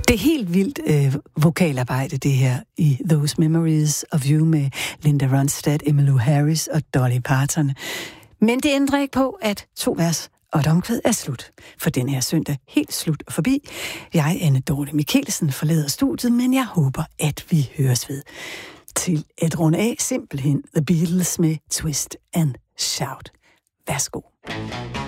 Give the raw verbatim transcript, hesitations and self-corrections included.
Det er helt vildt øh, vokalarbejde, det her, i Those Memories of You med Linda Ronstadt, Emmylou Harris og Dolly Parton. Men det ændrer ikke på, at to vers og et omkvæd er slut. For den her søndag helt slut og forbi. Jeg, Anne Dorte Mikkelsen, forlader studiet, men jeg håber, at vi høres ved. Til at runde af, simpelthen The Beatles med Twist and Shout. Værsgo.